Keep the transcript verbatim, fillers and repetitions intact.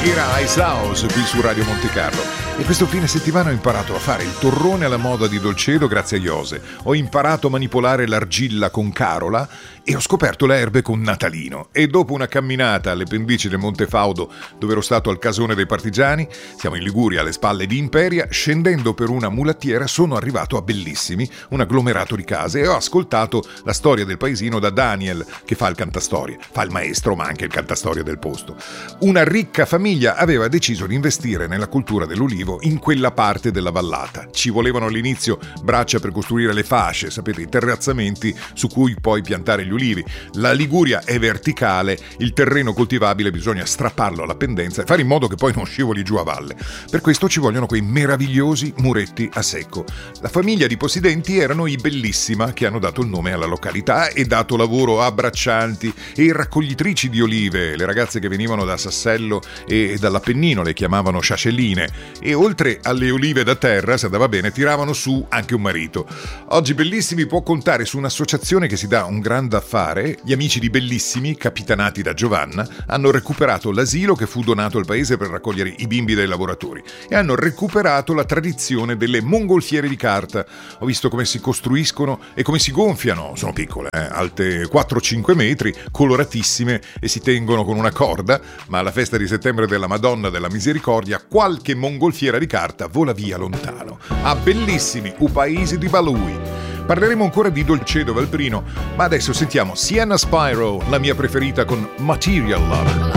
era Ice House qui su Radio Monte Carlo. E questo fine settimana ho imparato a fare il torrone alla moda di Dolcedo grazie a Iose. Ho imparato a manipolare l'argilla con Carola e ho scoperto le erbe con Natalino. E dopo una camminata alle pendici del Monte Faudo, dove ero stato al casone dei partigiani, siamo in Liguria alle spalle di Imperia, scendendo per una mulattiera sono arrivato a Bellissimi, un agglomerato di case, e ho ascoltato la storia del paesino da Daniel, che fa il cantastorie, fa il maestro ma anche il cantastorie del posto. Una ricca famiglia aveva deciso di investire nella cultura dell'ulivo in quella parte della vallata. Ci volevano all'inizio braccia per costruire le fasce, sapete, i terrazzamenti su cui poi piantare gli ulivi. La Liguria è verticale, il terreno coltivabile bisogna strapparlo alla pendenza e fare in modo che poi non scivoli giù a valle. Per questo ci vogliono quei meravigliosi muretti a secco. La famiglia di possidenti erano i Bellissima, che hanno dato il nome alla località e dato lavoro a braccianti e raccoglitrici di olive, le ragazze che venivano da Sassello e dall'Appennino, le chiamavano sciascelline, e oltre alle olive da terra, se andava bene, tiravano su anche un marito. Oggi Bellissimi può contare su un'associazione che si dà un grande affare. Gli amici di Bellissimi, capitanati da Giovanna, hanno recuperato l'asilo che fu donato al paese per raccogliere i bimbi dei lavoratori e hanno recuperato la tradizione delle mongolfiere di carta. Ho visto come si costruiscono e come si gonfiano, sono piccole, eh, alte quattro cinque metri, coloratissime, e si tengono con una corda, ma alla festa di settembre della Madonna della Misericordia qualche mongolfiera di carta vola via lontano. A Bellissimi, u paesi di Balui. Parleremo ancora di Dolcedo Valprino, ma adesso sentiamo Sienna Spyro, la mia preferita, con Material Lover.